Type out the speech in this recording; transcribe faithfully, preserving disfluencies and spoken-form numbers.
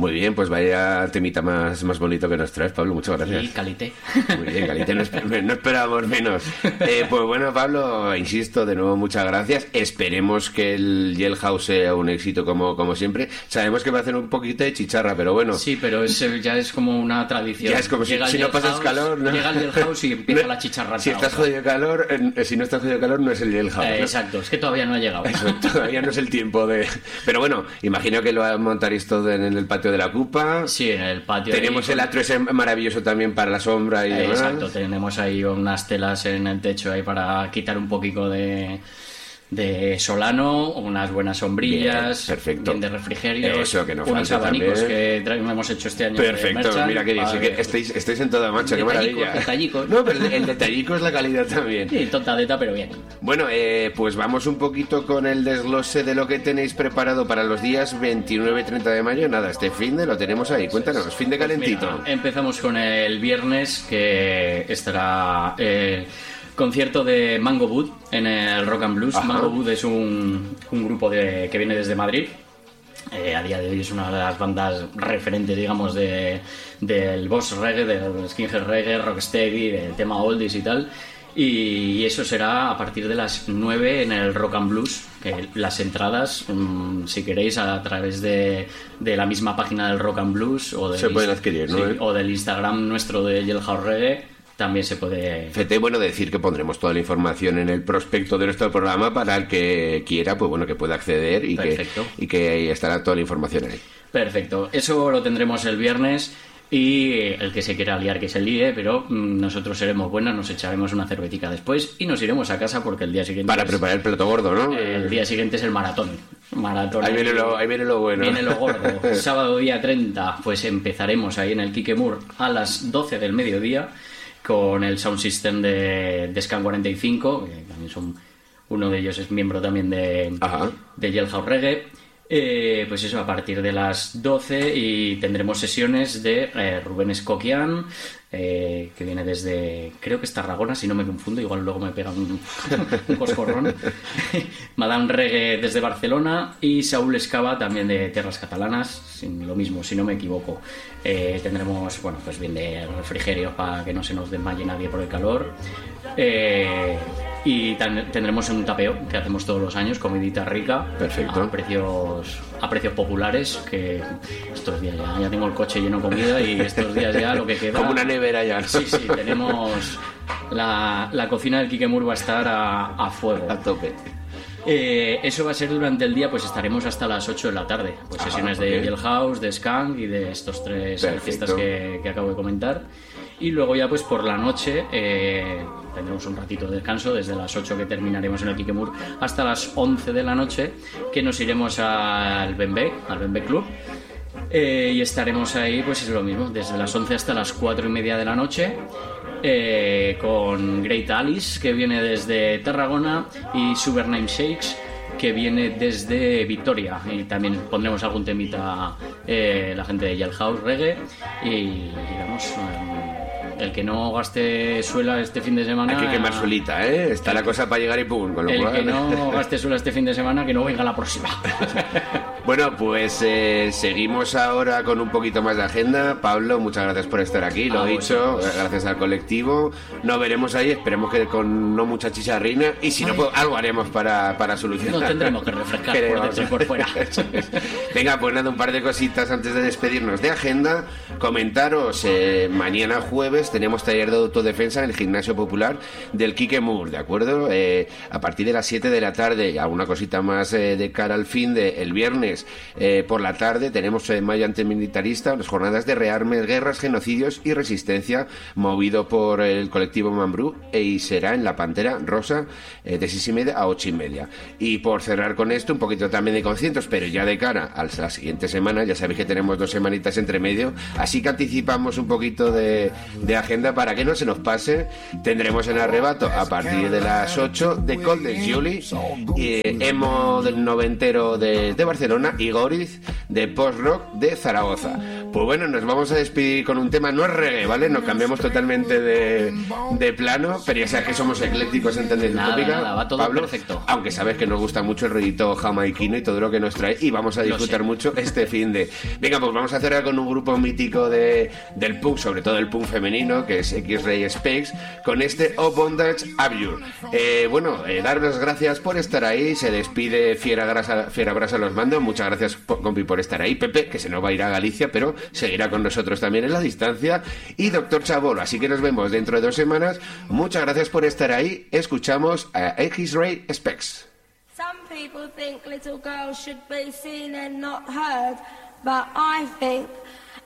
Muy bien, pues vaya temita más, más bonito que nos traes, Pablo, muchas gracias. Y calité. Muy bien, calité, no, esper- no esperábamos menos. Eh, pues bueno, Pablo, insisto, de nuevo muchas gracias. Esperemos que el Jailhouse sea un éxito como, como siempre. Sabemos que va a hacer un poquito de chicharra, pero bueno. Sí, pero es, ya es como una tradición. Ya es como si, Llega el si no pasas Jailhouse, calor, ¿no? Llega el Jailhouse y empieza No, la chicharra. Si estás jodido de calor, eh, si no estás jodido de calor, no es el Jailhouse. Eh, ¿no? exacto, es que todavía no ha llegado. Eso, todavía no es el tiempo de... Pero bueno, imagino que lo montaréis todo en el patio de la Cupa. Sí, en el patio. Tenemos ahí, el atrio ese maravilloso también para la sombra y eh, demás. Exacto, tenemos ahí unas telas en el techo ahí para quitar un poquito de... de solano, unas buenas sombrillas, bien, perfecto. Bien de refrigerio, eso, que no unos falte abanicos también. que tra- hemos hecho este año. Perfecto, mira que dice que estáis, estáis en toda marcha, qué maravilla. Detallicos. No, pero el, el detallico es la calidad también. Sí, tontadeta, pero bien. Bueno, eh, pues vamos un poquito con el desglose de lo que tenéis preparado para los días veintinueve y treinta de mayo. Nada, este fin de lo tenemos ahí. Cuéntanos, fin de calentito. Mira, empezamos con el viernes, que estará... Eh, concierto de Mango Wood en el Rock and Blues. Ajá. Mango Wood es un, un grupo de, que viene desde Madrid. Eh, a día de hoy es una de las bandas referentes, digamos, de, del boss reggae, del skinhead reggae, rocksteady, del tema oldies y tal. Y eso será a partir de las nueve en el Rock and Blues. Que las entradas, mmm, si queréis, a través de, de la misma página del Rock and Blues o del, Se pueden adquirir, ¿no? sí, o del Instagram nuestro de Jailhouse Reggae. También se puede... Fete, bueno, decir que pondremos toda la información en el prospecto de nuestro programa para el que quiera, pues bueno, que pueda acceder y que, y que ahí estará toda la información ahí. Perfecto. Eso lo tendremos el viernes y el que se quiera liar que se líe, pero mmm, nosotros seremos buenos, nos echaremos una cervetica después y nos iremos a casa porque el día siguiente... Para es, preparar el plato gordo, ¿no? Eh, el día siguiente es el maratón. Maratón. Ahí viene lo, ahí viene lo bueno. Viene lo gordo. Sábado día treinta, pues empezaremos ahí en el Kikemur a las doce del mediodía con el sound system de, de Scan cuarenta y cinco, que también son, uno de ellos es miembro también de, de Jailhouse Reggae. Eh, pues eso, a partir de las doce, y tendremos sesiones de eh, Rubén Escoquian, eh, que viene desde, creo que es Tarragona, si no me confundo, igual luego me pega un, un coscorrón. Madame Reggae desde Barcelona y Saúl Escava también de Tierras Catalanas, sin, lo mismo, si no me equivoco. Eh, tendremos, bueno, pues bien de refrigerio para que no se nos desmaye nadie por el calor. Eh, y tan, tendremos un tapeo que hacemos todos los años, comidita rica. Perfecto. A precios, a precios populares, que estos días ya, ya tengo el coche lleno de comida y estos días ya lo que queda... Como una nevera ya, ¿no? Sí, sí, tenemos... La, la cocina del Kikemur va a estar a, a fuego. A tope. Eh, eso va a ser durante el día, pues estaremos hasta las ocho de la tarde. Pues ah, sesiones okay. de Jailhouse, de Skank y de estos tres Perfecto. artistas que, que acabo de comentar. Y luego ya pues por la noche eh, tendremos un ratito de descanso desde las ocho que terminaremos en el Kikemur hasta las once de la noche, que nos iremos al Bembe, al Bembe Club. Eh, y estaremos ahí, pues es lo mismo, desde las once hasta las cuatro y media de la noche. Eh, con Great Alice, que viene desde Tarragona, y Supername Shakes, que viene desde Victoria, y también pondremos algún temita eh, la gente de Jailhouse Reggae. Y digamos, eh, el que no gaste suela este fin de semana, hay que quemar suelita, ¿eh? Está el, la cosa para llegar y pum, con lo el cual... que no gaste suela este fin de semana, que no venga la próxima. Bueno, pues eh, seguimos ahora con un poquito más de agenda. Pablo, muchas gracias por estar aquí, lo he dicho, gracias al colectivo. Nos veremos ahí, esperemos que con no mucha chicharrina, y si no, pues algo haremos para, para solucionar. Nos tendremos que refrescar por dentro y por fuera. Venga, pues nada, un par de cositas antes de despedirnos de agenda. Comentaros, eh, mañana jueves tenemos taller de autodefensa en el Gimnasio Popular del Kikemur, ¿de acuerdo? Eh, a partir de las siete de la tarde, alguna cosita más eh, de cara al fin de el viernes. Eh, por la tarde tenemos en eh, Maya Antimilitarista las jornadas de rearmes, guerras, genocidios y resistencia, movido por el colectivo Mambrú, y será en la Pantera Rosa eh, de seis y media a ocho y media. Y por cerrar con esto, un poquito también de conciertos, pero ya de cara a la siguiente semana, ya sabéis que tenemos dos semanitas entre medio, así que anticipamos un poquito de, de agenda para que no se nos pase. Tendremos en Arrebato a partir de las ocho de Cold Julie, y Emo del noventero de, de Barcelona, y Goriz de post-rock de Zaragoza. Pues bueno, nos vamos a despedir con un tema, no es reggae, ¿vale? Nos cambiamos totalmente de, de plano, pero ya sabes que somos eclécticos en tendencia tópica. Nada, va todo Pablo, perfecto. aunque sabes que nos gusta mucho el rollito jamaiquino y todo lo que nos trae, y vamos a disfrutar mucho este fin de... Venga, pues vamos a cerrar con un grupo mítico de, del punk, sobre todo el punk femenino, que es X-Ray Specs, con este O Bondage Abjure. Eh, bueno, eh, daros las gracias por estar ahí. Se despide Fiera Grasa, Fiera Brasa los mando. Muchas gracias, compi, por estar ahí. Pepe, que se nos va a ir a Galicia, pero seguirá con nosotros también en la distancia. Y Doctor Chabolo, así que nos vemos dentro de dos semanas. Muchas gracias por estar ahí. Escuchamos a X-Ray Specs. Some people think little girls should be seen and not heard, but I think